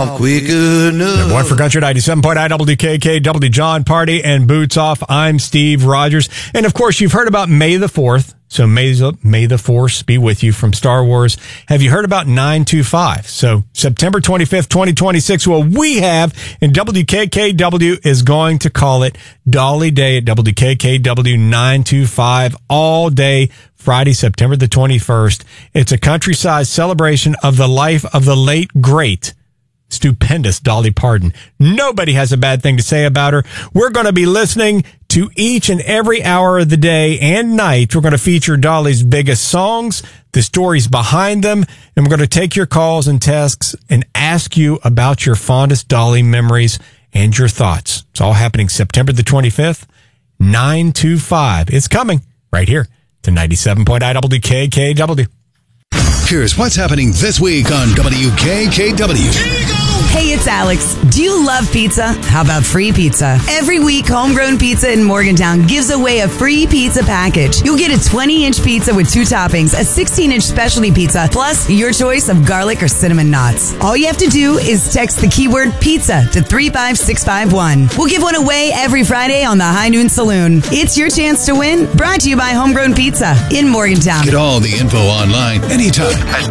off quick enough. One for Country 97.9 WKKW, John Party and Boots Off. I'm Steve Rogers. And of course, you've heard about May the 4th. So may the Force be with you from Star Wars. Have you heard about 925? So September 25th, 2026, what we have in WKKW is going to call it Dolly Day at WKKW 925 all day Friday, September the 21st. It's a countryside celebration of the life of the late, great, stupendous Dolly Parton. Nobody has a bad thing to say about her. We're going to be listening to each and every hour of the day and night. We're going to feature Dolly's biggest songs, the stories behind them, and we're going to take your calls and texts and ask you about your fondest Dolly memories and your thoughts. It's all happening September the 25th, 925. It's coming right here to 97.9 WKKW. Here's what's happening this week on WKKW. Hey, it's Alex. Do you love pizza? How about free pizza? Every week, Homegrown Pizza in Morgantown gives away a free pizza package. You'll get a 20-inch pizza with 2 toppings, a 16-inch specialty pizza, plus your choice of garlic or cinnamon knots. All you have to do is text the keyword pizza to 35651. We'll give one away every Friday on the High Noon Saloon. It's your chance to win. Brought to you by Homegrown Pizza in Morgantown. Get all the info online anytime at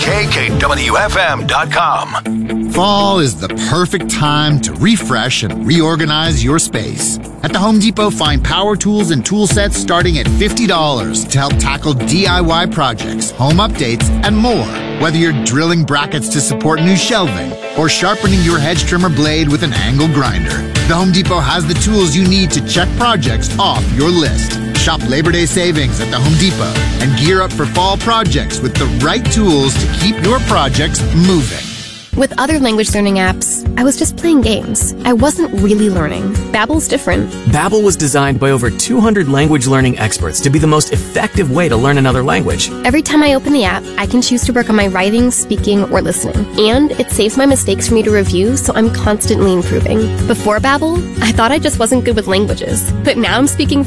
WKKWFM.com. Fall is the perfect time to refresh and reorganize your space. At the Home Depot, find power tools and tool sets starting at $50 to help tackle DIY projects, home updates, and more. Whether you're drilling brackets to support new shelving or sharpening your hedge trimmer blade with an angle grinder, the Home Depot has the tools you need to check projects off your list. Shop Labor Day savings at the Home Depot and gear up for fall projects with the right tools to keep your projects moving. With other language learning apps, I was just playing games. I wasn't really learning. Babbel's different. Babbel was designed by over 200 language learning experts to be the most effective way to learn another language. Every time I open the app, I can choose to work on my writing, speaking, or listening. And it saves my mistakes for me to review, so I'm constantly improving. Before Babbel, I thought I just wasn't good with languages. But now I'm speaking